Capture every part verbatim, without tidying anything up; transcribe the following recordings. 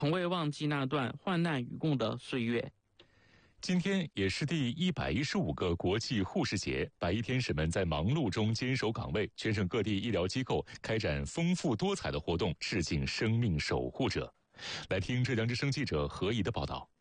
从未忘记那段患难与共的岁月。 今天也是第一百一十五个国际护士节，白衣天使们在忙碌中坚守岗位，全省各地医疗机构开展丰富多彩的活动，致敬生命守护者。来听浙江之声记者何怡的报道。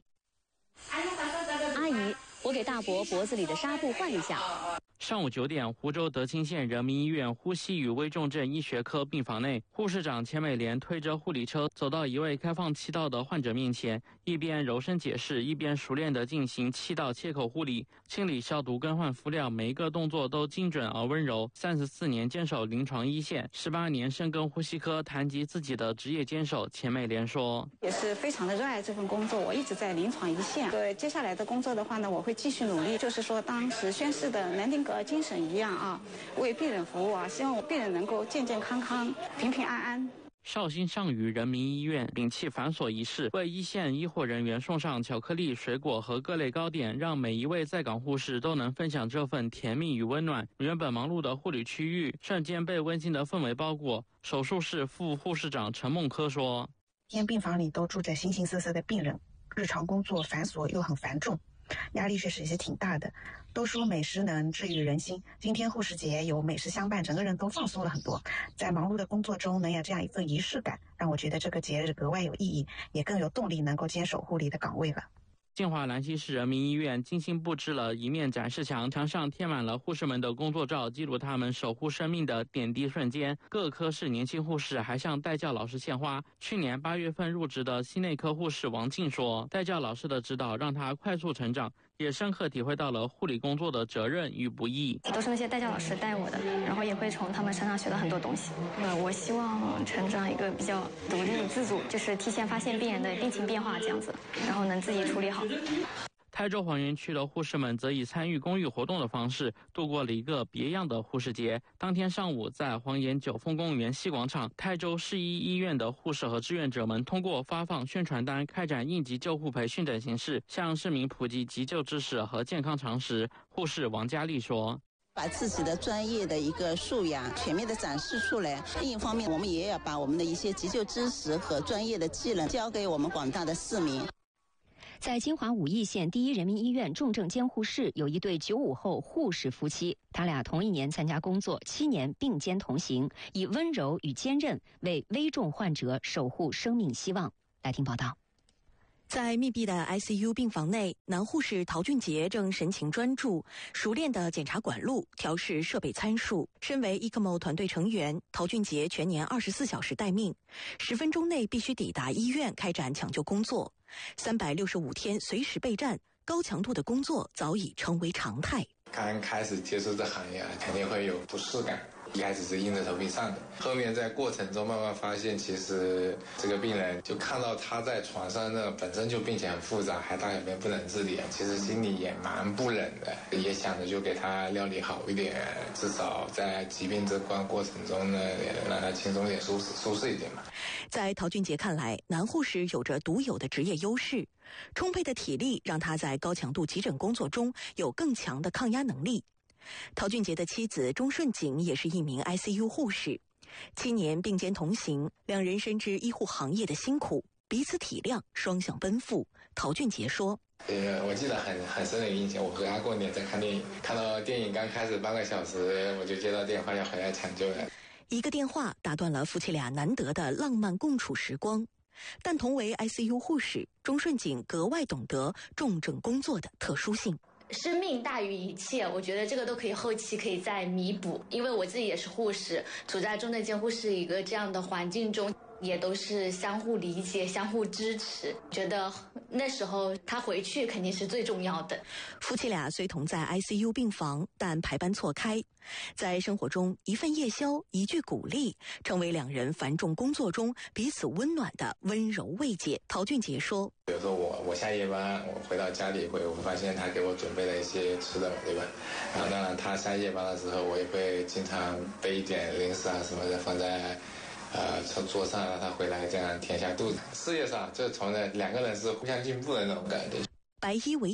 阿姨，我给大伯脖子里的纱布换一下。 上午九点，湖州德清县人民医院呼吸与危重症医学科病房内，护士长钱美莲推着护理车走到一位开放气道的患者面前，一边柔声解释，一边熟练地进行气道切口护理、清理、消毒、更换敷料，每一个动作都精准而温柔。三十四年坚守临床一线，十八年深耕呼吸科，谈及自己的职业坚守，钱美莲说：“ 也是非常的热爱这份工作，我一直在临床一线。对接下来的工作的话呢，我会继续努力，就是说当时宣誓的南丁格尔精神一样啊，为病人服务啊，希望病人能够健健康康、平平安安。” 绍兴上虞人民医院摒弃繁琐仪式，为一线医护人员送上巧克力、水果和各类糕点，让每一位在岗护士都能分享这份甜蜜与温暖。原本忙碌的护理区域瞬间被温馨的氛围包裹。手术室副护士长陈梦科说：“ 天病房里都住着形形色色的病人，日常工作繁琐又很繁重，压力确实也是挺大的。都说美食能治愈人心，今天护士节有美食相伴，整个人都放松了很多。在忙碌的工作中能有这样一份仪式感，让我觉得这个节日格外有意义，也更有动力能够坚守护理的岗位了。” 金华兰溪市人民医院精心布置了一面展示墙，墙上贴满了护士们的工作照，记录他们守护生命的点滴瞬间。各科室年轻护士还向带教老师献花。去年八月份入职的心内科护士王静说，带教老师的指导让她快速成长，也深刻体会到了护理工作的责任与不易。 都是那些带教老师带我的，然后也会从他们身上学到很多东西。呃，我希望成长一个比较独立自主，就是提前发现病人的病情变化这样子，然后能自己处理好。 台州黄原区的护士们则以参与公益活动的方式度过了一个别样的护士节。当天上午，在黄岩九峰公园西广场，台州市医医院的护士和志愿者们通过发放宣传单、开展应急救护培训等形式，向市民普及急救知识和健康常识。护士王佳丽说：“ 把自己的专业的一个素养全面的展示出来，另一方面我们也要把我们的一些急救知识和专业的技能交给我们广大的市民。” 在金华武义县第一人民医院重症监护室，有一对九五后护士夫妻，他俩同一年参加工作，七年并肩同行，以温柔与坚韧为危重患者守护生命希望。来听报道。 在密闭的 I C U 病房内，男护士陶俊杰正神情专注，熟练地检查管路、调试设备参数。身为 E C M O 团队成员，陶俊杰全年二十四小时待命，十分钟内必须抵达医院开展抢救工作，三百六十五天随时备战，高强度的工作早已成为常态。 刚开始接触这行业，肯定会有不适感。一开始是硬着头皮上的，后面在过程中慢慢发现，其实这个病人就看到他在床上那本身就病情很复杂，还大小便不能自理，其实心里也蛮不忍的，也想着就给他料理好一点，至少在疾病这关过程中呢，也让他轻松一点、舒适舒适一点嘛。 在陶俊杰看来，男护士有着独有的职业优势，充沛的体力让他在高强度急诊工作中有更强的抗压能力。陶俊杰的妻子钟顺景也是一名 I C U 护士，七年并肩同行，两人深知医护行业的辛苦，彼此体谅，双向奔赴。陶俊杰说：“ 呃，我记得很很深的印象，我和他过年在看电影，看到电影刚开始半个小时，我就接到电话要回来抢救了。 一个电话打断了夫妻俩难得的浪漫共处时光。但同为 I C U 护士，钟顺景格外懂得重症工作的特殊性。 生命大于一切，我觉得这个都可以后期可以再弥补，因为我自己也是护士，处在重症监护室一个这样的环境中，也都是相互理解、相互支持，觉得那时候他回去肯定是最重要的。 夫妻俩虽同在 I C U 病房，但排班错开，在生活中一份夜宵、一句鼓励，成为两人繁重工作中彼此温暖的温柔慰藉。陶俊杰说：“ 比如说我我下夜班，我回到家里会，我会发现他给我准备了一些吃的，对吧？然后当然他下夜班的时候，我也会经常备一点零食啊什么的放在。”呃，从桌上让他回来，这样填下肚子。事业上，这从来两个人是互相进步的那种感觉。 白衣为甲，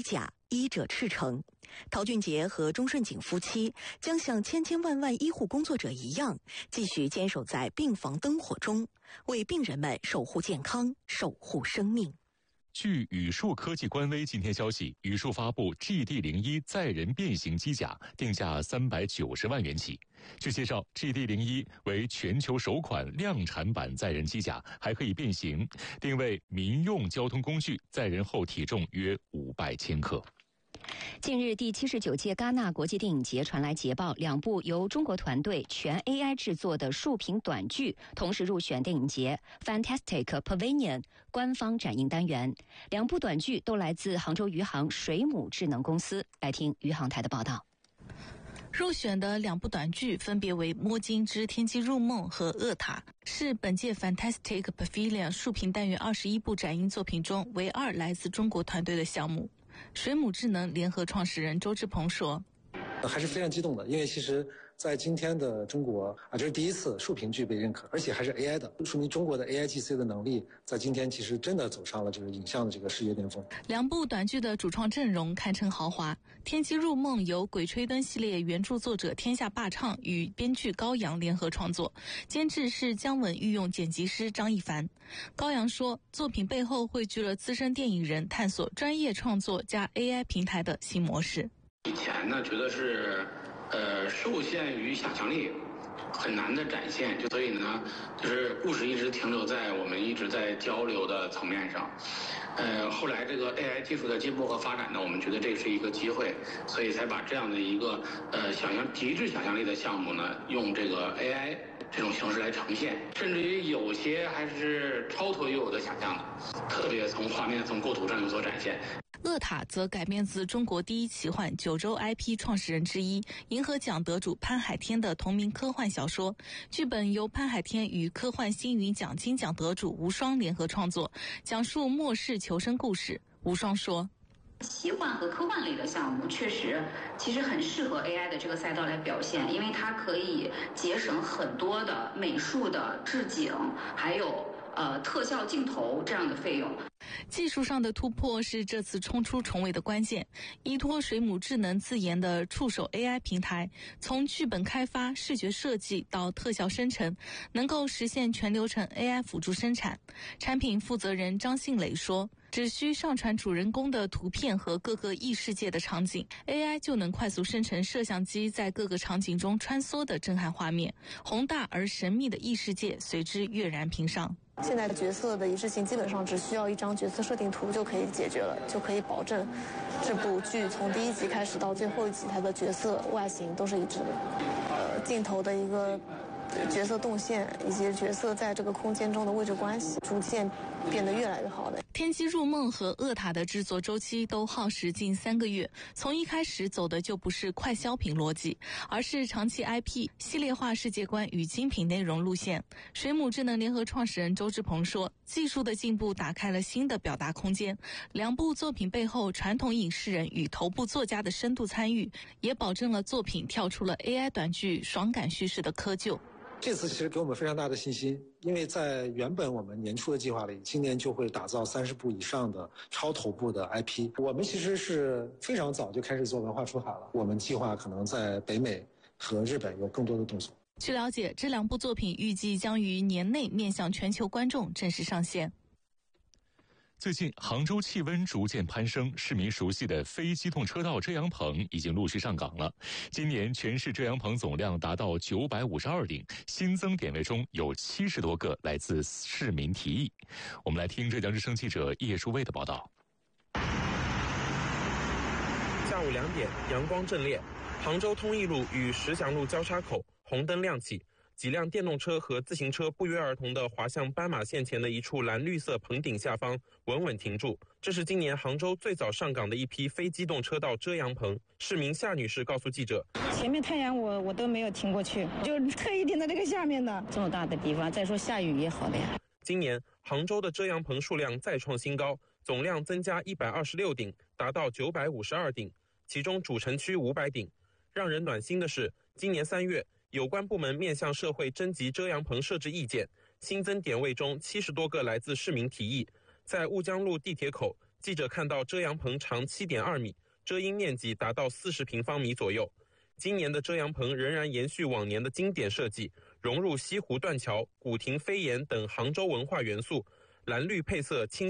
医者赤诚。陶俊杰和钟顺景夫妻将像千千万万医护工作者一样，继续坚守在病房灯火中，为病人们守护健康，守护生命。 据宇树科技官微今天消息，宇树发布 G D 零一 载人变形机甲，定价三百九十万元起。据介绍 ，G D 零一 为全球首款量产版载人机甲，还可以变形，定位民用交通工具，载人后体重约五百千克。 近日，第七十九届戛纳国际电影节传来捷报，两部由中国团队全 A I 制作的竖屏短剧同时入选电影节 Fantastic Pavilion 官方展映单元。两部短剧都来自杭州余杭水母智能公司。来听余杭台的报道。 入选的两部短剧分别为《摸金之天机入梦》和《恶塔》，是本届 Fantastic Pavilion 竖屏单元二十一部展映作品中唯二来自中国团队的项目。水母智能联合创始人周志鹏说：“ 还是非常激动的，因为其实在今天的中国啊，这是第一次竖屏剧被认可，而且还是 A I 的，说明中国的 A I G C 的能力在今天其实真的走上了这个影像的这个世界巅峰。” 两部短剧的主创阵容堪称豪华，《天机入梦》由《鬼吹灯》系列原著作者天下霸唱与编剧高阳联合创作，监制是姜文御用剪辑师张一凡。高阳说，作品背后汇聚了资深电影人探索专业创作加 A I 平台的新模式。 以前呢，觉得是呃受限于想象力，很难的展现，就所以呢，就是故事一直停留在我们一直在交流的层面上。呃，后来这个 A I 技术的进步和发展呢，我们觉得这是一个机会，所以才把这样的一个呃想象极致想象力的项目呢，用这个 A I 这种形式来呈现，甚至于有些还是超脱于我的想象的，特别从画面、从构图上有所展现。 恶塔则改编自中国第一奇幻九州 I P 创始人之一银河奖得主潘海天的同名科幻小说，剧本由潘海天与科幻星云奖金奖得主无双联合创作，讲述末世求生故事。无双说， 奇幻和科幻类的项目确实其实很适合 A I 的这个赛道来表现，因为它可以节省很多的美术的置景还有呃特效镜头这样的费用。 技术上的突破是这次冲出重围的关键。依托水母智能自研的触手 A I 平台，从剧本开发、视觉设计到特效生成，能够实现全流程 A I 辅助生产。产品负责人张信磊说，只需上传主人公的图片和各个异世界的场景， A I 就能快速生成摄像机在各个场景中穿梭的震撼画面，宏大而神秘的异世界随之跃然屏上。 现在角色的一致性基本上只需要一张角色设定图就可以解决了，就可以保证这部剧从第一集开始到最后一集，它的角色外形都是一致的，呃，镜头的一个角色动线以及角色在这个空间中的位置关系逐渐变得越来越好的。 天机入梦和恶塔的制作周期都耗时近三个月，从一开始走的就不是快消品逻辑，而是长期 I P 系列化世界观与精品内容路线。水母智能联合创始人周志鹏说，技术的进步打开了新的表达空间，两部作品背后传统影视人与头部作家的深度参与，也保证了作品跳出了 A I 短剧爽感叙事的窠臼。 这次其实给我们非常大的信心，因为在原本我们年初的计划里，今年就会打造三十部以上的超头部的 I P。我们其实是非常早就开始做文化出海了，我们计划可能在北美和日本有更多的动作。 据了解，这两部作品预计将于年内面向全球观众正式上线。 最近，杭州气温逐渐攀升，市民熟悉的非机动车道遮阳棚已经陆续上岗了。今年全市遮阳棚总量达到九百五十二顶，新增点位中有七十多个来自市民提议。我们来听浙江之声记者叶淑卫的报道。 下午两点，阳光正烈，杭州通义路与石祥路交叉口红灯亮起。几辆电动车和自行车不约而同地滑向斑马线前的一处蓝绿色棚顶下方，稳稳停住。这是今年杭州最早上岗的一批非机动车道遮阳棚。市民夏女士告诉记者：“ 前面太阳我我都没有停过去，就特意停在这个下面的。这么大的地方，再说下雨也好的呀。” 今年杭州的遮阳棚数量再创新高，总量增加一百二十六顶，达到九百五十二顶，其中主城区五百顶。让人暖心的是，今年三月。有关部门面向社会征集遮阳棚设置意见，新增点位中七十多个来自市民提议。在雾江路地铁口，记者看到遮阳棚长七点二米， 遮阴面积达到四十平方米左右。今年的遮阳棚仍然延续往年的经典设计，融入西湖断桥、古亭飞檐等杭州文化元素，蓝绿配色清